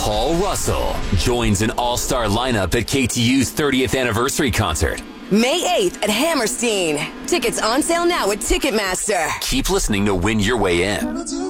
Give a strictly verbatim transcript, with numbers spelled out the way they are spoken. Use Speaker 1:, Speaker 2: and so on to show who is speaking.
Speaker 1: Paul Russell joins an all-star lineup at K T U's thirtieth anniversary concert.
Speaker 2: May eighth at Hammerstein. Tickets on sale now at Ticketmaster.
Speaker 1: Keep listening to win your way in.